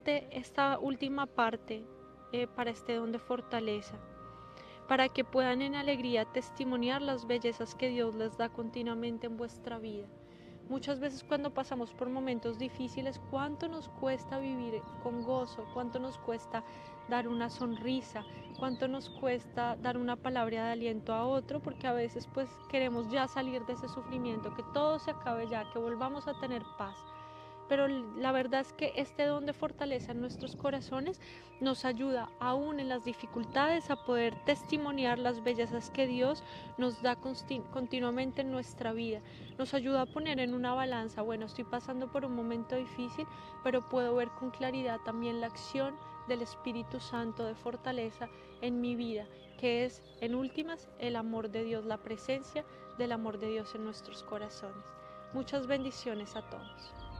esta última parte para este don de fortaleza, para que puedan en alegría testimoniar las bellezas que Dios les da continuamente en vuestra vida. Muchas veces cuando pasamos por momentos difíciles, cuánto nos cuesta vivir con gozo, cuánto nos cuesta dar una sonrisa, cuánto nos cuesta dar una palabra de aliento a otro, porque a veces pues queremos ya salir de ese sufrimiento, que todo se acabe ya, que volvamos a tener paz. Pero la verdad es que este don de fortaleza en nuestros corazones nos ayuda aún en las dificultades a poder testimoniar las bellezas que Dios nos da continuamente en nuestra vida. Nos ayuda a poner en una balanza, bueno, estoy pasando por un momento difícil, pero puedo ver con claridad también la acción del Espíritu Santo de fortaleza en mi vida, que es en últimas el amor de Dios, la presencia del amor de Dios en nuestros corazones. Muchas bendiciones a todos.